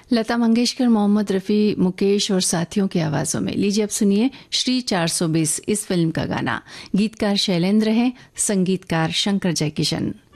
लता मंगेशकर, मोहम्मद रफ़ी, मुकेश और साथियों की आवाज़ों में। लीजिए अब सुनिए श्री 420 इस फिल्म का गाना। गीतकार शैलेंद्र हैं, संगीतकार शंकर जयकिशन।